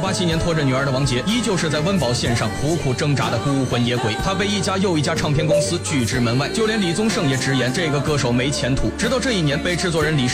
1987年拖着女儿的王杰，依旧是在温饱线上苦苦挣扎的孤魂野鬼。他被一家又一家唱片公司拒之门外，就连李宗盛也直言这个歌手没前途。直到这一年，被制作人李